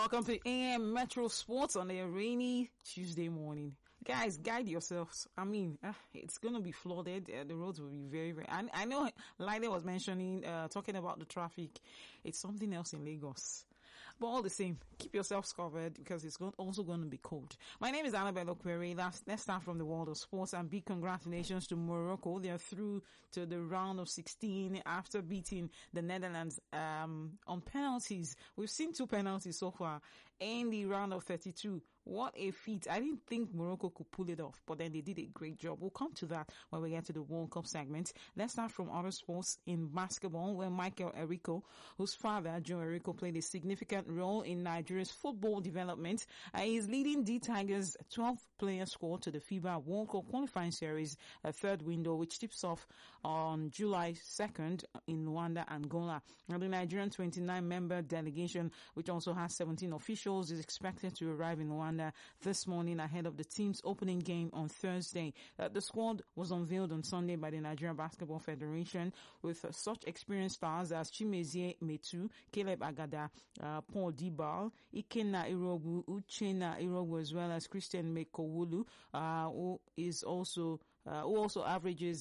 Welcome to AM Metro Sports on a rainy Tuesday morning. Guys, guide yourselves. I mean, it's going to be flooded. The roads will be very, very... I know Laide was mentioning, talking about the traffic. It's something else in Lagos. But all the same, keep yourselves covered because it's also going to be cold. My name is Annabelle Okwere. Let's start from the world of sports and big congratulations to Morocco. They are through to the round of 16 after beating the Netherlands on penalties. We've seen 2 penalties so far in the round of 32. What a feat. I didn't think Morocco could pull it off, but then they did a great job. We'll come to that when we get to the World Cup segment. Let's start from other sports in basketball, where Michael Eriko, whose father, Joe Eriko, played a significant role in Nigeria's football development. He is leading the Tigers' 12-player squad to the FIBA World Cup qualifying series, a third window, which tips off on July 2nd in Luanda, Angola. And the Nigerian 29-member delegation, which also has 17 officials, is expected to arrive in Luanda this morning ahead of the team's opening game on Thursday. The squad was unveiled on Sunday by the Nigerian Basketball Federation with such experienced stars as Chimezie Metu, Caleb Agada, Paul Dibal, Ikenna Irogu, Uchenna Irogu, as well as Christian Mekowulu, who also averages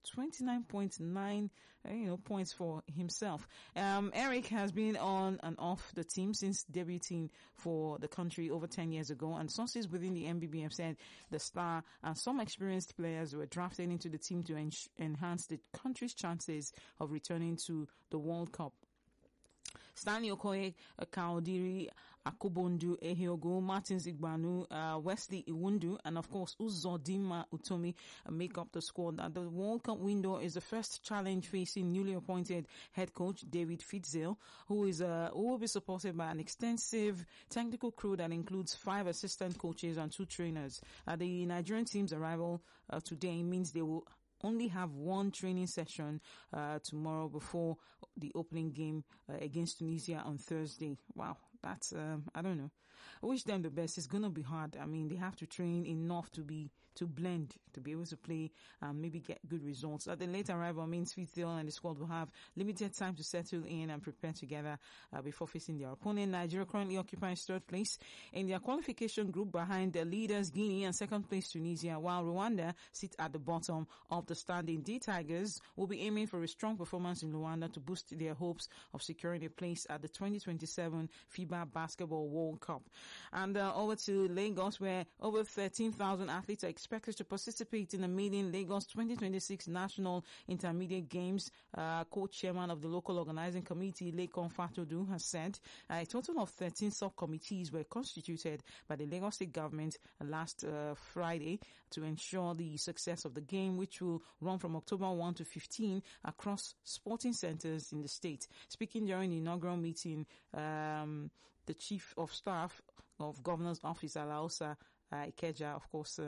29.9 points for himself. Eric has been on and off the team since debuting for the country over 10 years ago, and sources within the NBBF said the star and some experienced players were drafted into the team to enhance the country's chances of returning to the World Cup. Stanley Okoye, Kaodiri, Akobondu, Ehiogo, Martins Igbanu, Wesley Iwundu, and of course Uzodinma Utomi make up the squad. The World Cup window is the first challenge facing newly appointed head coach David Fitzel, who will be supported by an extensive technical crew that includes 5 assistant coaches and 2 trainers. The Nigerian team's arrival today means they will only have 1 training session tomorrow before the opening game against Tunisia on Thursday. Wow, that's I don't know. I wish them the best. It's gonna be hard. I mean, they have to train enough to blend, to be able to play and maybe get good results. The late arrival means Fitzel and the squad will have limited time to settle in and prepare together before facing their opponent. Nigeria currently occupies 3rd place in their qualification group behind the leaders Guinea and 2nd place Tunisia, while Rwanda sit at the bottom of the standing. The Tigers will be aiming for a strong performance in Luanda to boost their hopes of securing a place at the 2027 FIBA Basketball World Cup. And over to Lagos, where over 13,000 athletes are expected to participate in the maiden Lagos 2026 National Intermediate Games. Co-chairman of the local organizing committee, Lekon Fatodu, has said a total of 13 subcommittees were constituted by the Lagos State government last Friday to ensure the success of the game, which will run from October 1 to 15 across sporting centers in the state. Speaking during the inaugural meeting, the Chief of Staff of Governor's Office, Alaosa Ikeja, of course,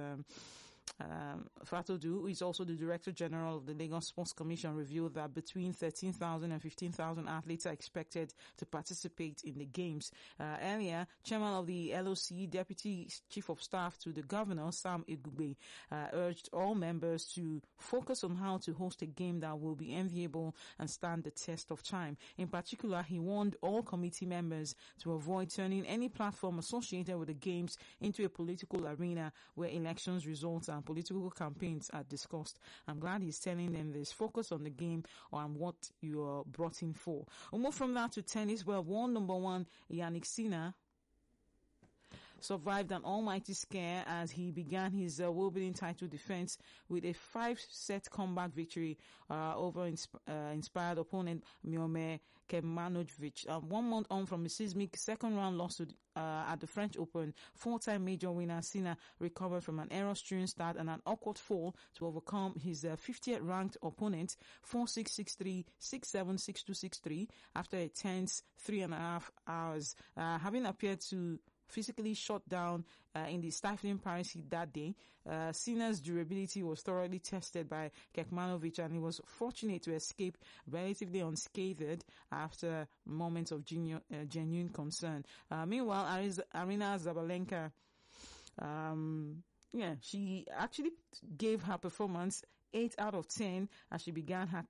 Fatodu, who is also the Director General of the Lagos Sports Commission, revealed that between 13,000 and 15,000 athletes are expected to participate in the games. Earlier, Chairman of the LOC, Deputy Chief of Staff to the Governor, Sam Igube, urged all members to focus on how to host a game that will be enviable and stand the test of time. In particular, he warned all committee members to avoid turning any platform associated with the games into a political arena where elections results and political campaigns are discussed. I'm glad he's telling them this. Focus on the game or on what you are brought in for. We'll move from that to tennis, where world number 1 Yannick Sinner survived an almighty scare as he began his Wimbledon title defense with a 5-set comeback victory over inspired opponent Miomir Kecmanovic. 1 month on from a seismic second-round loss at the French Open, 4-time major winner Sinner recovered from an error-strewn start and an awkward fall to overcome his 50th ranked opponent 4-6, 6-3, 6-7, 6-2, 6-3 after a tense 3.5 hours. Having appeared to physically shut down in the stifling Paris heat that day, Sinner's durability was thoroughly tested by Kecmanovic, and he was fortunate to escape relatively unscathed after moments of genuine concern. Meanwhile, Aryna Sabalenka, she actually gave her performance 8 out of 10 as she began her